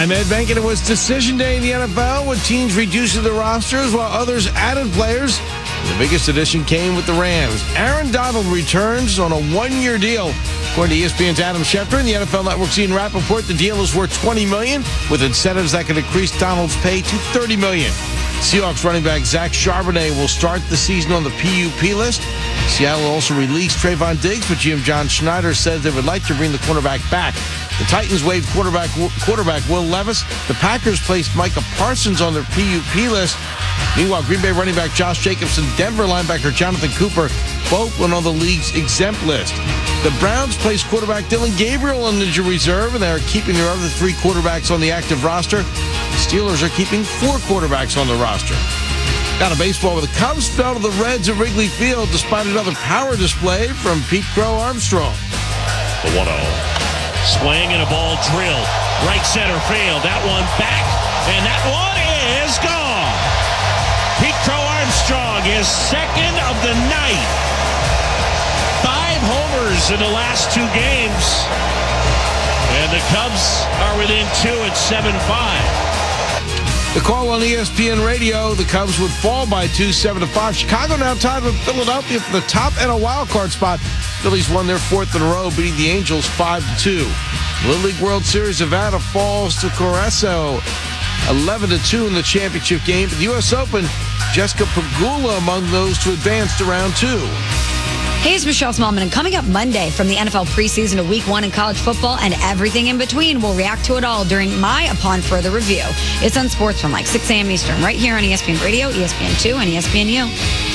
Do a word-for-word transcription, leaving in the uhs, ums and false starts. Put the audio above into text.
I'm Ed Bank, and it was decision day in the N F L with teams reducing their rosters while others added players. The biggest addition came with the Rams. Aaron Donald returns on a one-year deal. According to E S P N's Adam Schefter and the N F L Network's Ian Rappaport, the deal is worth twenty million dollars with incentives that could increase Donald's pay to thirty million dollars. Seahawks running back Zach Charbonnet will start the season on the P U P list. Seattle also released Trayvon Diggs, but G M John Schneider says they would like to bring the cornerback back. The Titans waived quarterback quarterback Will Levis. The Packers placed Micah Parsons on their P U P list. Meanwhile, Green Bay running back Josh Jacobs and Denver linebacker Jonathan Cooper both went on the league's exempt list. The Browns placed quarterback Dylan Gabriel on injury reserve, and they are keeping their other three quarterbacks on the active roster. The Steelers are keeping four quarterbacks on the roster. Down to baseball, where the Cubs fell to the Reds at Wrigley Field despite another power display from Pete Crow Armstrong. The one oh. Swing and a ball drilled. Right center field. That one back, and that one is gone. Pete Crow Armstrong is second of the night. Five homers in the last two games. And the Cubs are within two at seven five. The call on E S P N Radio, the Cubs would fall by two, seven to five. Chicago now tied with Philadelphia for the top and a wild card spot. Phillies won their fourth in a row, beating the Angels five to two. Little League World Series, Nevada falls to Corresso eleven to two in the championship game. But the U S Open, Jessica Pegula among those to advance to round two. Hey, it's Michelle Smallman, and coming up Monday from the N F L preseason to week one in college football and everything in between, we'll react to it all during my Upon Further Review. It's on Sports from like six a.m. Eastern, right here on E S P N Radio, E S P N two, and E S P N U.